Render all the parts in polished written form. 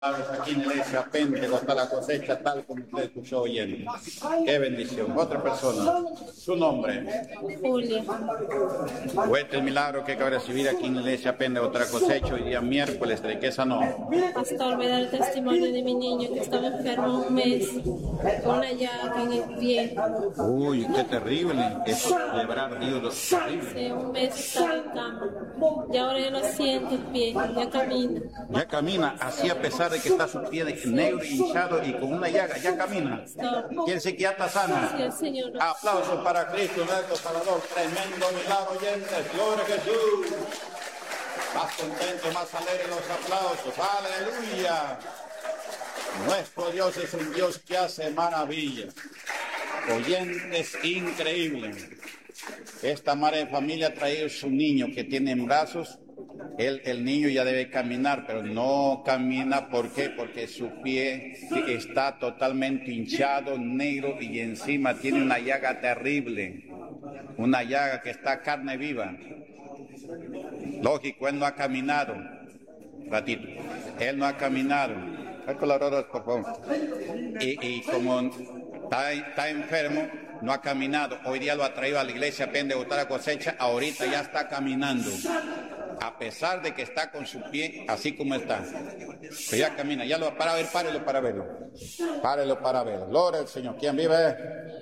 Aquí en la iglesia Pentecostal la cosecha tal como usted escuchó oyendo. Qué bendición. Otra persona, su nombre. Julia. Cuente el milagro que acaba de recibir aquí en la iglesia Pentecostal la cosecha hoy día miércoles. ¿De qué sanó? Pastor, me da el testimonio de mi niño que estaba enfermo un mes con una llaga en el pie. Uy, qué terrible. Es celebrar Dios. Hace un mes estaba en cama y ahora ya lo siento el pie, ya camina. Ya camina, así a pesar de que está su pie negro, hinchado y con una llaga, ya camina. Quiere decir que ya está sana. Sí, el Señor. Aplausos para Cristo, nuestro Salvador. Tremendo milagro, oyentes. Gloria a Jesús. Más contento, más alegre los aplausos. Aleluya. Nuestro Dios es un Dios que hace maravillas. Oyentes, increíble. Esta madre de familia ha traído su niño que tiene en brazos. El niño ya debe caminar, pero no camina. ¿Por qué? Porque su pie está totalmente hinchado, negro, y encima tiene una llaga terrible. Una llaga que está carne viva. Lógico, él no ha caminado. Ratito. Él no ha caminado. Colaboradores, por favor. Y como está enfermo, no ha caminado. Hoy día lo ha traído a la iglesia Pentecostal la cosecha. Ahorita ya está caminando. A pesar de que está con su pie así como está. Pero ya camina. Ya lo va para ver, párelo para verlo. Párelo para verlo. Gloria al Señor. ¿Quién vive?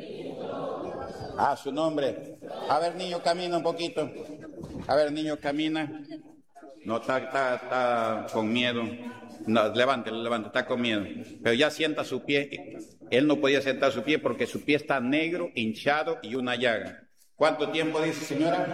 Su nombre. A ver, niño, camina un poquito. A ver, niño, camina. No, está con miedo. No, levántelo, está con miedo. Pero ya sienta su pie. Él no podía sentar su pie porque su pie está negro, hinchado y una llaga. ¿Cuánto tiempo dice, señora?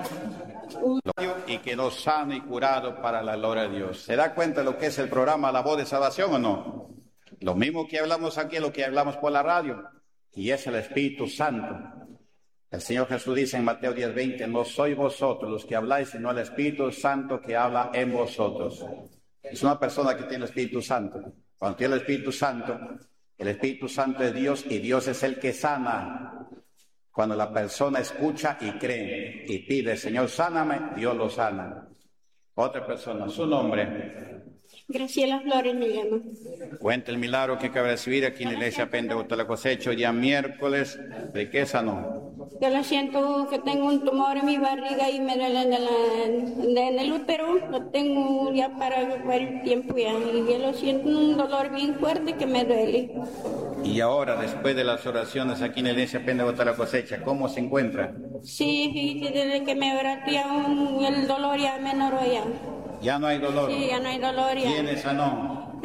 Y quedó sano y curado para la gloria de Dios. ¿Se da cuenta de lo que es el programa La Voz de Salvación o no? Lo mismo que hablamos aquí es lo que hablamos por la radio. Y es el Espíritu Santo. El Señor Jesús dice en Mateo 10:20, no sois vosotros los que habláis, sino el Espíritu Santo que habla en vosotros. Es una persona que tiene el Espíritu Santo. Cuando tiene el Espíritu Santo es Dios y Dios es el que sana. Cuando la persona escucha y cree y pide, Señor, sáname, Dios lo sana. Otra persona, su nombre. Graciela Flores me llama. Cuenta el milagro que acaba de recibir aquí en la iglesia Pentecostal la cosecha, ya miércoles. ¿De qué sanó? Yo lo siento que tengo un tumor en mi barriga y me duele en el útero. Lo tengo ya para varios tiempo ya. Y yo lo siento un dolor bien fuerte que me duele. Y ahora, después de las oraciones aquí en la iglesia Pentecostal la cosecha, ¿cómo se encuentra? Sí, desde que me brateé el dolor ya menoró ya. ¿Ya no hay dolor? Sí, ya no hay dolor ya. ¿Quién sanó?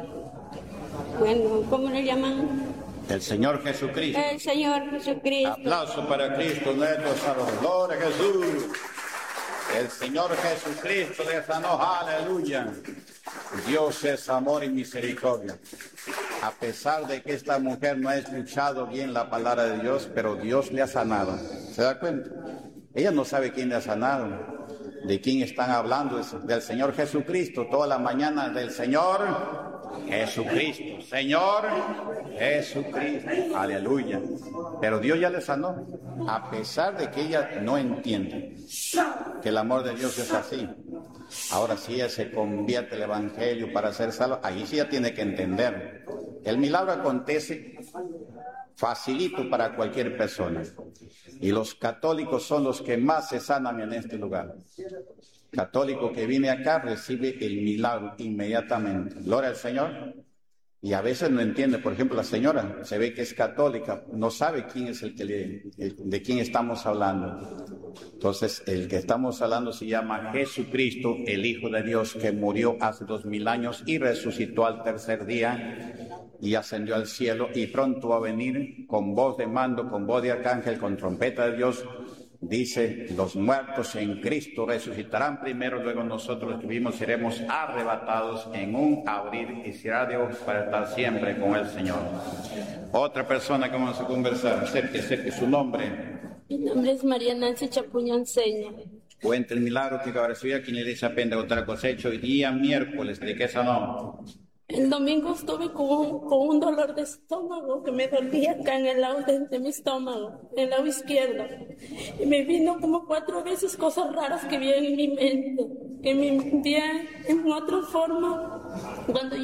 Bueno, ¿cómo le llaman? El Señor Jesucristo. El Señor Jesucristo. Aplauso para Cristo, nuestro Salvador. Gloria a Jesús. El Señor Jesucristo le sanó. Aleluya. Dios es amor y misericordia. A pesar de que esta mujer no ha escuchado bien la palabra de Dios, pero Dios le ha sanado. ¿Se da cuenta? Ella no sabe quién le ha sanado. ¿De quién están hablando? Del Señor Jesucristo. Toda la mañana del Señor Jesucristo. Señor Jesucristo. Aleluya. Pero Dios ya le sanó. A pesar de que ella no entiende que el amor de Dios es así. Ahora si ella se convierte al Evangelio para ser salva, ahí sí ya tiene que entender. El milagro acontece facilito para cualquier persona. Y los católicos son los que más se sanan en este lugar. Católico que viene acá recibe el milagro inmediatamente. Gloria al Señor. Y a veces no entiende. Por ejemplo, la señora se ve que es católica, no sabe quién es de quién estamos hablando. Entonces, el que estamos hablando se llama Jesucristo, el Hijo de Dios, que murió hace 2000 años y resucitó al tercer día y ascendió al cielo, y pronto va a venir con voz de mando, con voz de arcángel, con trompeta de Dios. Dice, los muertos en Cristo resucitarán primero, luego nosotros los que vivimos seremos arrebatados en un abrir y cerrar de ojos para estar siempre con el Señor. Otra persona que vamos a conversar, acerque su nombre. Mi nombre es María Nancy Chapuñanceña. Cuenta el milagro que acaba de recibir aquí en la iglesia Pentecostal la cosecha hoy día miércoles. ¿De qué sanó? El domingo estuve con un dolor de estómago que me dolía acá en el lado de mi estómago, en el lado izquierdo. Y me vino como 4 veces cosas raras que vi en mi mente, que me envían en otra forma. Cuando yo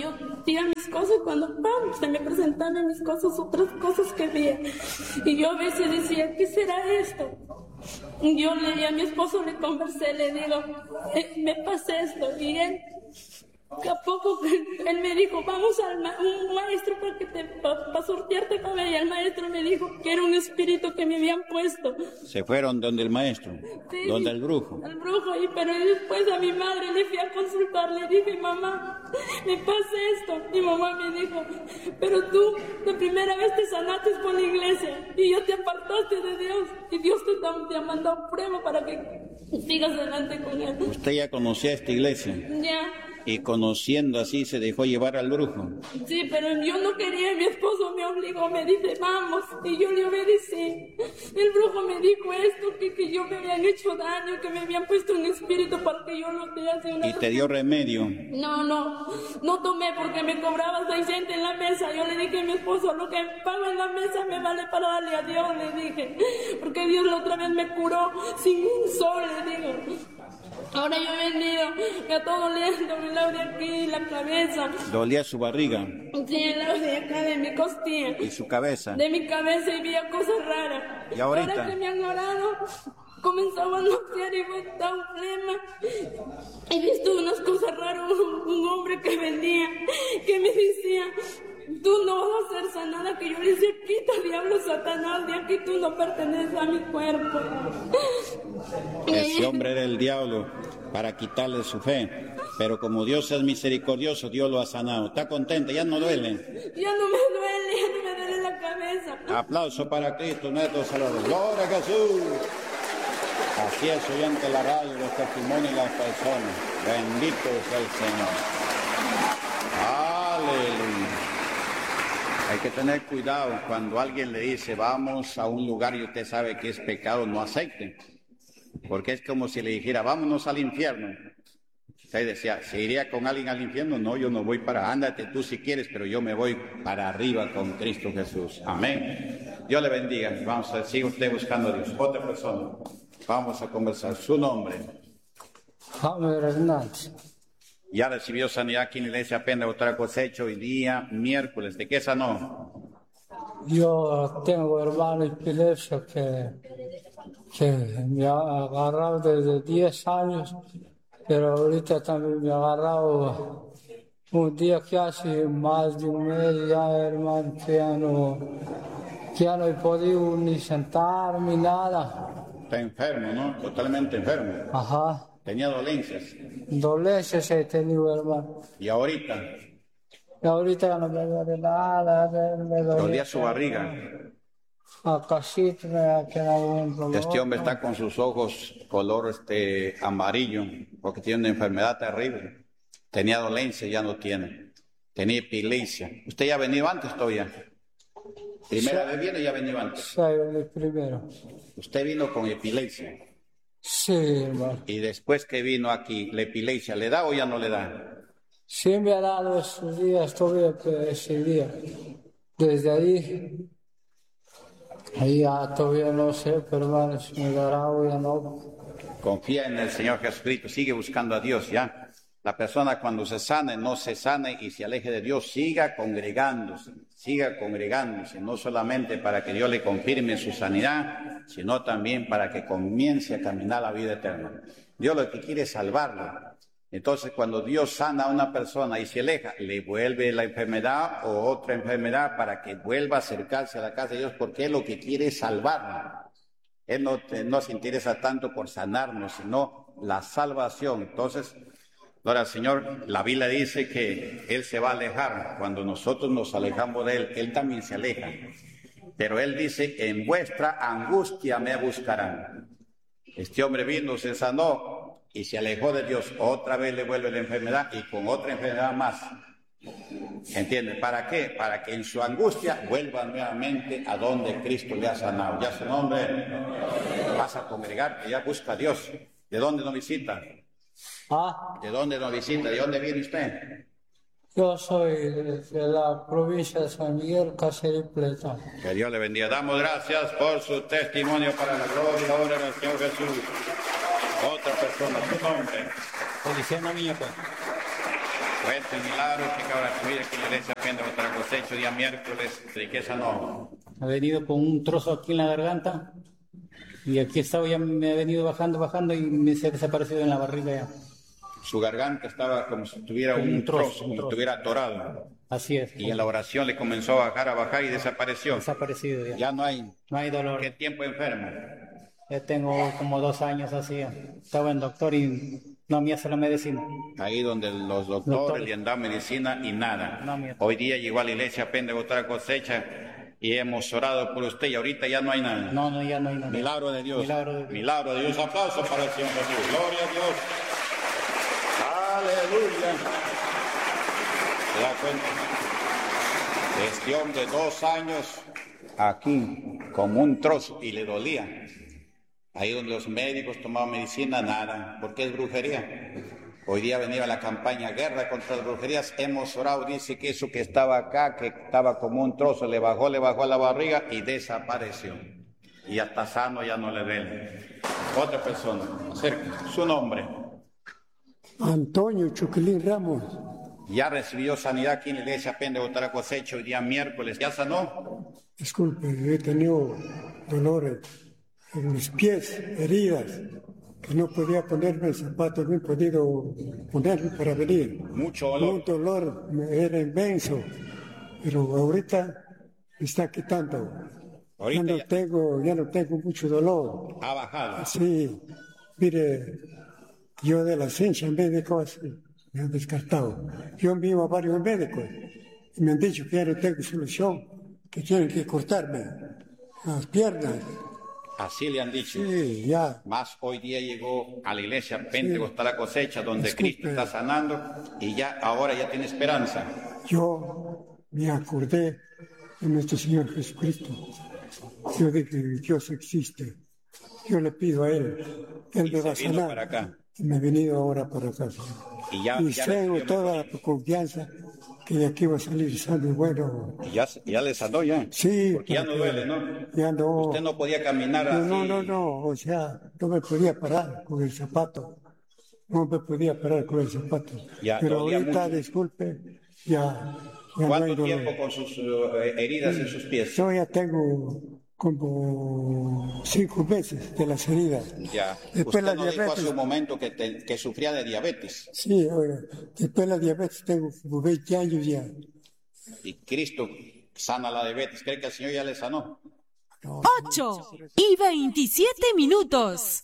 surtía mis cosas cuando se me presentaban mis cosas, otras cosas que veía. Y yo a veces decía, ¿qué será esto? Y yo a mi esposo le conversé, le digo, me pasa esto. Y él, a poco, él me dijo, vamos al un maestro para surtirte cabello. Y el maestro me dijo que era un espíritu que me habían puesto. Se fueron donde el maestro, sí, donde el brujo. El brujo, pero después a mi madre le fui a consultar, le dije, mamá, me pasa esto. Mi mamá me dijo, pero tú de primera vez te sanaste por la iglesia y ya te apartaste de Dios. Y Dios te ha mandado prueba para que sigas adelante con él. ¿Usted ya conocía esta iglesia? Ya. Y conociendo así se dejó llevar al brujo. Sí, pero yo no quería, mi esposo me obligó, me dice, vamos, y yo le obedecí. El brujo me dijo esto, que yo me habían hecho daño, que me habían puesto un espíritu para que yo no te hacía una... ¿Y te dio remedio? No tomé porque me cobraba 600 en la mesa. Yo le dije a mi esposo, lo que pago en la mesa me vale para darle a Dios, le dije. Porque Dios la otra vez me curó sin un sol, le digo. Ahora yo he venido, me está doliendo el lado de aquí, la cabeza. ¿Dolía su barriga? Sí, el lado de acá, de mi costilla. ¿Y su cabeza? De mi cabeza y veía cosas raras. ¿Y ahorita? Ahora que me han orado, comenzaba a noquear y botaba un flema. He visto unas cosas raras, un hombre que venía, que me decía... Tú no vas a ser sanada, que yo le decía, quita diablo Satanás, de aquí tú no perteneces a mi cuerpo. Ese hombre era el diablo para quitarle su fe, pero como Dios es misericordioso, Dios lo ha sanado. ¿Está contenta? ¿Ya no duele? Ya no me duele la cabeza. Aplauso para Cristo, nuestro Salvador. ¡Gloria a Jesús! Así es, oyente la radio, los testimonios de las personas. Bendito sea el Señor. Aleluya. Hay que tener cuidado cuando alguien le dice vamos a un lugar y usted sabe que es pecado, no acepte. Porque es como si le dijera vámonos al infierno. Usted decía, ¿se iría con alguien al infierno? No, yo no voy ándate tú si quieres, pero yo me voy para arriba con Cristo Jesús. Amén. Dios le bendiga. Vamos a sigue usted buscando a Dios. Otra persona. Vamos a conversar. Su nombre. Javier Hernández. Ya recibió sanidad aquí en la iglesia apenas otra cosecha hoy día, miércoles. ¿De qué sanó? Yo tengo hermano epilepsia que me ha agarrado desde 10 años, pero ahorita también me ha agarrado un día que hace más de un mes ya, hermano, que ya no he podido ni sentarme ni nada. Está enfermo, ¿no? Totalmente enfermo. Ajá. Tenía dolencias. Dolencias he tenido, hermano. ¿Y ahorita? Y ahorita ya no me duele nada. ¿Dolía su barriga? Casi me ha quedado un dolor. Este hombre está con sus ojos color amarillo, porque tiene una enfermedad terrible. Tenía dolencia, ya no tiene. Tenía epilepsia. ¿Usted ya ha venido antes todavía? ¿Primera vez viene o ya ha venido antes? Sí, el primero. ¿Usted vino con epilepsia? Sí, hermano. Y después que vino aquí, ¿la epilepsia le da o ya no le da? Sí me ha dado esos días, todavía ese día. Desde ahí ya todavía no sé, pero hermano, si me dará o ya no. Confía en el Señor Jesucristo, sigue buscando a Dios, ¿ya? La persona cuando se sane, no se sane y se aleje de Dios, siga congregándose, no solamente para que Dios le confirme su sanidad, sino también para que comience a caminar la vida eterna. Dios lo que quiere es salvarlo. Entonces, cuando Dios sana a una persona y se aleja, le vuelve la enfermedad o otra enfermedad para que vuelva a acercarse a la casa de Dios, porque Él lo que quiere es salvarlo. Él no se interesa tanto por sanarnos, sino la salvación. Entonces, gloria al Señor, la Biblia dice que Él se va a alejar. Cuando nosotros nos alejamos de Él, Él también se aleja. Pero Él dice, en vuestra angustia me buscarán. Este hombre vino, se sanó y se alejó de Dios. Otra vez le vuelve la enfermedad y con otra enfermedad más. ¿Entiende? ¿Para qué? Para que en su angustia vuelva nuevamente a donde Cristo le ha sanado. Ya su nombre, vas a congregarte, ya busca a Dios. ¿De dónde nos visita? ¿De dónde nos visita? ¿De dónde viene usted? Yo soy de la provincia de San Miguel, Cáceres Plata. Que Dios le bendiga. Damos gracias por su testimonio para la gloria y la honra del Señor Jesús. Otra persona, su nombre. Feliciano Viñapa. Fuerte el milagro que acaba de subir aquí en la iglesia Pentecostal Cosecha, día miércoles, de que sanó. Ha venido con un trozo aquí en la garganta y aquí estaba, ya me ha venido bajando y me se ha desaparecido en la barriga ya. Su garganta estaba como si tuviera un trozo, como si estuviera atorado. Así es. Y en la oración le comenzó a bajar y desapareció. Desaparecido ya. Ya no hay dolor. ¿Qué tiempo enfermo? Ya tengo como 2 años así. Estaba en doctor y no me hace la medicina. Ahí donde los doctores le han dado medicina y nada. Hoy día llegó a la iglesia Pentecostal Cosecha y hemos orado por usted y ahorita ya no hay nada. No, ya no hay nada. Milagro de Dios. Milagro de Dios. Aplauso para el Señor Jesús. Gloria a Dios. Aleluya. ¿Se da cuenta? Este hombre 2 años aquí, como un trozo, y le dolía. Ahí donde los médicos tomaban medicina, nada, porque es brujería. Hoy día venía la campaña Guerra contra las Brujerías, hemos orado, dice que eso que estaba acá, que estaba como un trozo, le bajó a la barriga y desapareció. Y hasta sano ya no le duele. Otra persona, acerca, su nombre. Antonio Chuquilín Ramos. Ya recibió sanidad aquí en la iglesia Pentecostal Cosecha, hoy día miércoles, ¿ya sanó? Disculpe, he tenido dolores en mis pies, heridas, que no podía ponerme el zapato, no he podido ponerme para venir. Mucho dolor. Un dolor era inmenso, pero ahorita me está quitando. Ya no tengo mucho dolor. Ha bajado. Sí, mire, yo de la ciencia médica me han descartado. Yo envío a varios médicos y me han dicho que ya no tengo solución, que tienen que cortarme las piernas. Así le han dicho. Sí, ya. Más hoy día llegó a la iglesia Pentecostal Cosecha, donde Cristo está sanando y ahora ya tiene esperanza. Yo me acordé de nuestro Señor Jesucristo. Yo dije, Dios existe. Yo le pido a Él me va a sanar. Para acá. Y me he venido ahora para acá. Y tengo toda la confianza que de aquí va a salir sano y bueno. Ya le sanó ya. Sí. Porque ya no duele, ¿no? Ya no. Usted no podía caminar así. No. O sea, no me podía parar con el zapato. No me podía parar con el zapato. Pero ahorita, mucho. Disculpe, ya ¿Cuánto tiempo con sus heridas en sus pies? Yo ya tengo como 5 meses de las heridas. Ya. Después usted no dijo hace un momento que sufría de diabetes. Sí, ahora, después de la diabetes tengo como 20 años ya. Y Cristo sana la diabetes. ¿Cree que el Señor ya le sanó? 8:27.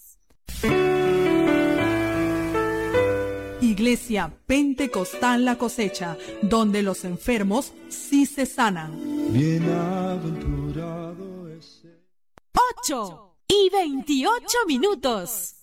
Iglesia Pentecostal La Cosecha, donde los enfermos sí se sanan. Bienaventurado es 8:28.